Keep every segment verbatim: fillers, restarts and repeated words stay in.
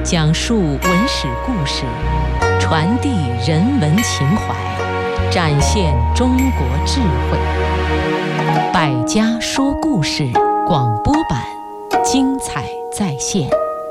讲述文史故事，传递人文情怀，展现中国智慧。百家说故事广播版，精彩再现。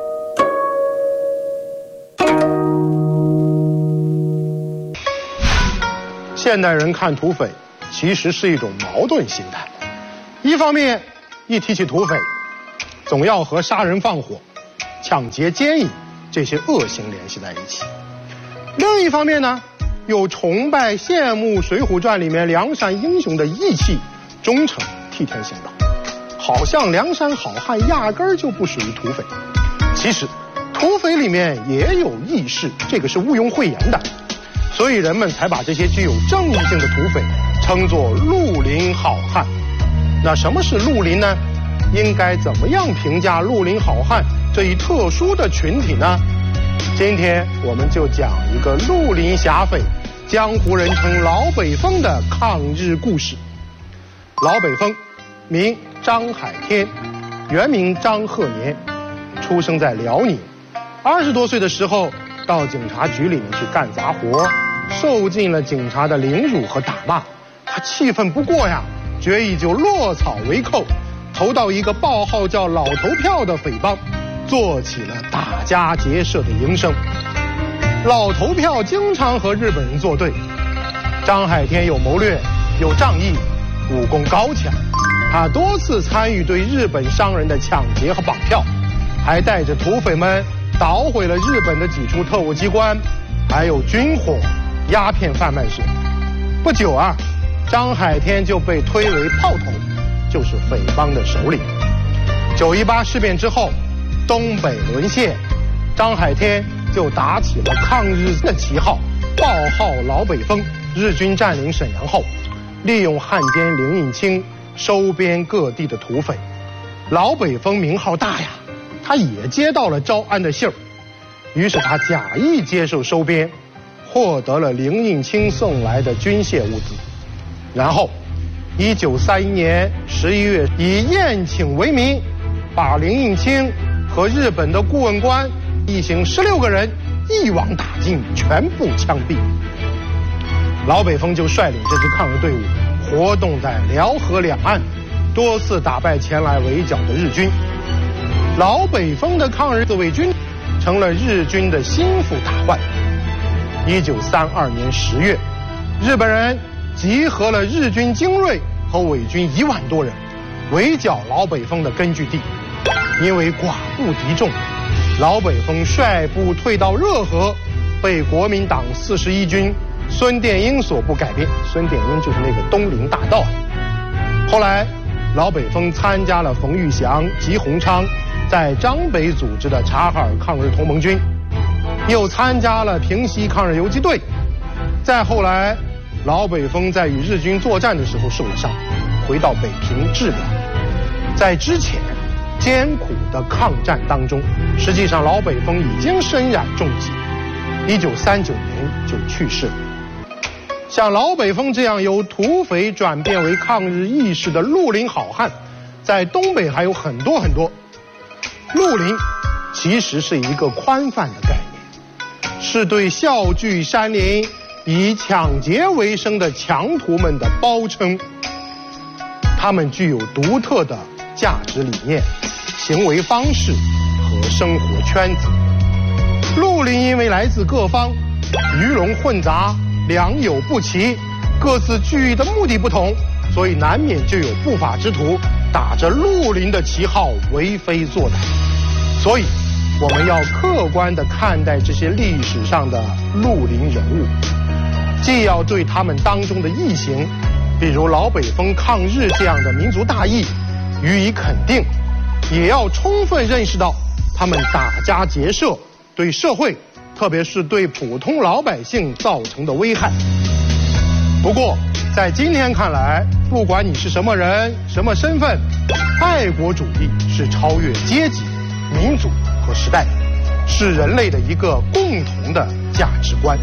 现代人看土匪，其实是一种矛盾心态。一方面，一提起土匪，总要和杀人放火、抢劫奸淫这些恶行联系在一起；另一方面呢，又崇拜羡慕《水浒传》里面梁山英雄的义气、忠诚、替天行道，好像梁山好汉压根儿就不属于土匪。其实，土匪里面也有义士，这个是毋庸讳言的。所以人们才把这些具有正义性的土匪称作绿林好汉。那什么是绿林呢？应该怎么样评价绿林好汉这一特殊的群体呢？今天我们就讲一个绿林侠匪，江湖人称老北风的抗日故事。老北风名张海天，原名张鹤年，出生在辽宁。二十多岁的时候到警察局里面去干杂活，受尽了警察的凌辱和打骂。他气愤不过呀，决意就落草为寇，投到一个报号叫老头票的匪帮，做起了打家劫舍的营生。老头票经常和日本人作对，张海天有谋略，有仗义，武功高强。他多次参与对日本商人的抢劫和绑票，还带着土匪们捣毁了日本的几处特务机关，还有军火、鸦片贩卖社。不久啊，张海天就被推为炮头，就是匪帮的首领。九一八事变之后，东北沦陷，张海天就打起了抗日的旗号，报号老北风。日军占领沈阳后，利用汉奸林应清收编各地的土匪。老北风名号大呀，他也接到了招安的信儿，于是他假意接受收编，获得了林应清送来的军械物资。然后一九三一年十一月，以宴请为名，把林应清和日本的顾问官一行十六个人一网打尽，全部枪毙。老北风就率领这支抗日队伍活动在辽河两岸，多次打败前来围剿的日军。老北风的抗日自卫军成了日军的心腹大患。一九三二年十月，日本人集合了日军精锐和伪军一万多人，围剿老北风的根据地。因为寡不敌众，老北风率部退到热河，被国民党四十一军孙殿英所部改变。孙殿英就是那个东林大盗。后来老北风参加了冯玉祥、吉鸿昌在张北组织的察哈尔抗日同盟军，又参加了平西抗日游击队。再后来，老北风在与日军作战的时候受了伤，回到北平治疗。在之前艰苦的抗战当中，实际上老北风已经身染重疾，一九三九年就去世了。像老北风这样由土匪转变为抗日义士的绿林好汉，在东北还有很多很多。绿林其实是一个宽泛的概念，是对笑聚山林、以抢劫为生的强徒们的包称。他们具有独特的价值理念、行为方式和生活圈子。绿林因为来自各方，鱼龙混杂，良莠不齐，各自聚义的目的不同，所以难免就有不法之徒打着绿林的旗号为非作歹。所以我们要客观地看待这些历史上的绿林人物，既要对他们当中的义行，比如老北风抗日这样的民族大义予以肯定，也要充分认识到他们打家劫舍对社会，特别是对普通老百姓造成的危害。不过在今天看来，不管你是什么人、什么身份，爱国主义是超越阶级、民族和时代的，是人类的一个共同的价值观。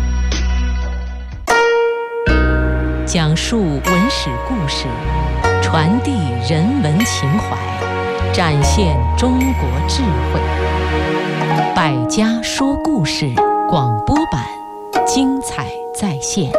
讲述文史故事，传递人文情怀，展现中国智慧。百百家说故事广播版，精彩再现。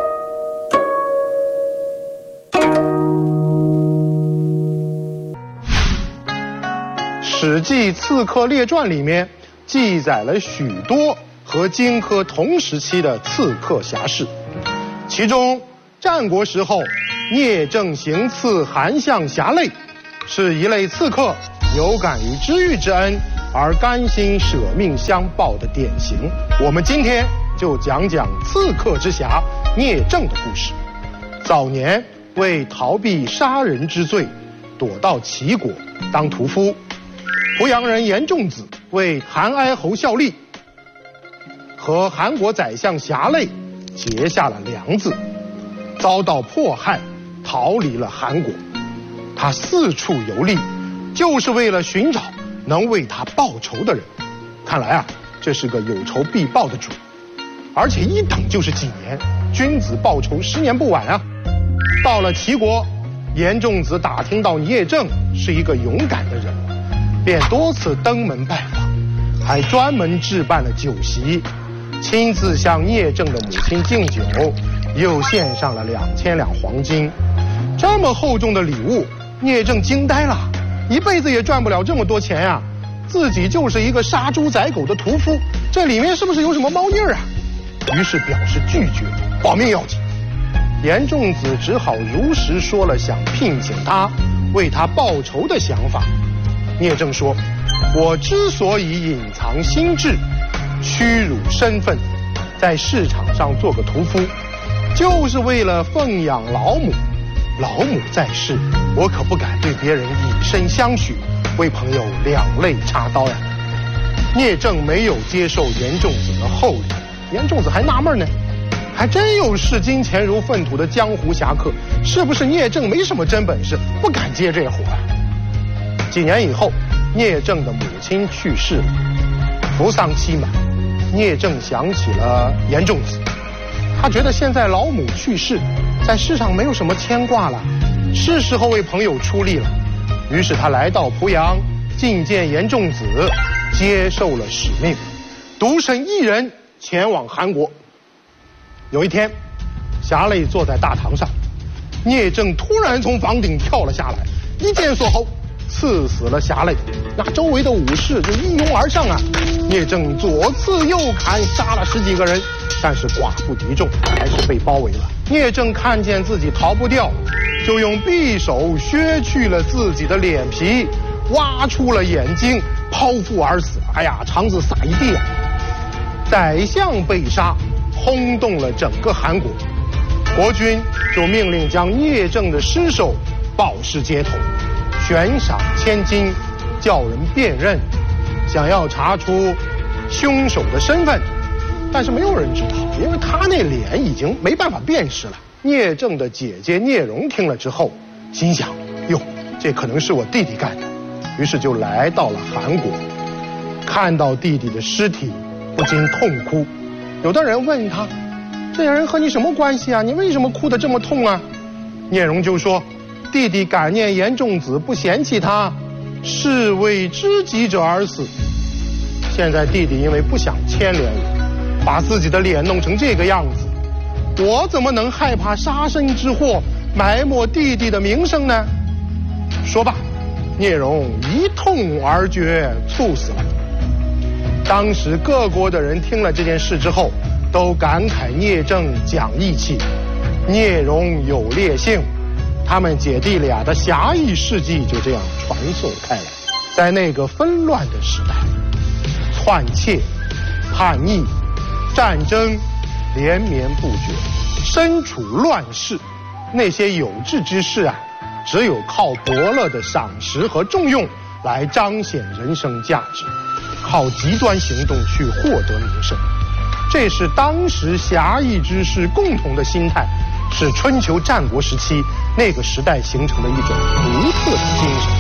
《史记·刺客列传》里面记载了许多和荆轲同时期的刺客侠士，其中战国时候聂政行刺韩相侠类，是一类刺客有感于知遇之恩而甘心舍命相报的典型。我们今天就讲讲刺客之侠聂政的故事。早年为逃避杀人之罪，躲到齐国当屠夫。濮阳人严仲子为韩哀侯效力，和韩国宰相侠类结下了梁子，遭到迫害，逃离了韩国。他四处游历，就是为了寻找能为他报仇的人。看来啊，这是个有仇必报的主，而且一等就是几年，君子报仇十年不晚啊。到了齐国，严仲子打听到聂政是一个勇敢的人，便多次登门拜访，还专门置办了酒席，亲自向聂政的母亲敬酒，又献上了两千两黄金。这么厚重的礼物，聂政惊呆了，一辈子也赚不了这么多钱呀、啊！自己就是一个杀猪宰狗的屠夫，这里面是不是有什么猫腻儿啊？于是表示拒绝，保命要紧。严仲子只好如实说了想聘请他为他报仇的想法。聂政说，我之所以隐藏心智，屈辱身份，在市场上做个屠夫，就是为了奉养老母。老母在世，我可不敢对别人以身相许，为朋友两肋插刀呀。聂政没有接受严仲子的厚礼，严仲子还纳闷呢，还真有视金钱如粪土的江湖侠客，是不是聂政没什么真本事，不敢接这活啊？几年以后，聂政的母亲去世了，服丧期满，聂政想起了严仲子，他觉得现在老母去世，在世上没有什么牵挂了，是时候为朋友出力了。于是他来到濮阳，觐见严仲子，接受了使命，独身一人前往韩国。有一天，侠类坐在大堂上，聂政突然从房顶跳了下来，一箭锁喉，刺死了侠类。那周围的武士就一拥而上啊，聂政左刺右砍，杀了十几个人，但是寡不敌众，还是被包围了。聂政看见自己逃不掉，就用匕首削去了自己的脸皮，挖出了眼睛，剖腹而死。哎呀，肠子撒一地啊！宰相被杀，轰动了整个韩国。国君就命令将聂政的尸首暴尸街头，悬赏千金，叫人辨认，想要查出凶手的身份，但是没有人知道，因为他那脸已经没办法辨识了。聂政的姐姐聂荣听了之后，心想：哟，这可能是我弟弟干的，于是就来到了韩国，看到弟弟的尸体，不禁痛哭。有的人问他，这人和你什么关系啊？你为什么哭得这么痛啊？聂荣就说，弟弟感念严仲子不嫌弃他，是为知己者而死。现在弟弟因为不想牵连我，把自己的脸弄成这个样子，我怎么能害怕杀身之祸埋没弟弟的名声呢？说罢，聂荣一痛而绝，猝死了。当时各国的人听了这件事之后，都感慨聂政讲义气，聂荣有烈性，他们姐弟俩的侠义事迹就这样传颂开来。在那个纷乱的时代，篡窃、叛逆、战争连绵不绝，身处乱世，那些有志之士啊，只有靠伯乐的赏识和重用来彰显人生价值，靠极端行动去获得名声。这是当时侠义之士共同的心态，是春秋战国时期那个时代形成的一种独特的精神。